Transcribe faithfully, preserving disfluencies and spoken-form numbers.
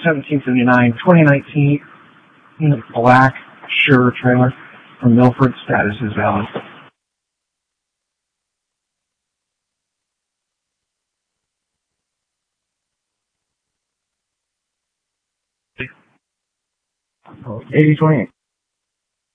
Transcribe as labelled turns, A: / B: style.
A: seventeen seventy-nine, twenty nineteen, black Sure trailer from Milford. Status is valid. eighty twenty-eight.